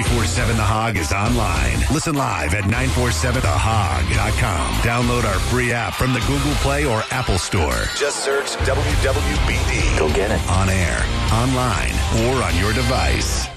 947 The Hog is online. Listen live at 947thehog.com. Download our free app from the Google Play or Apple Store. Just search WWBD. Go get it. On air, online, or on your device.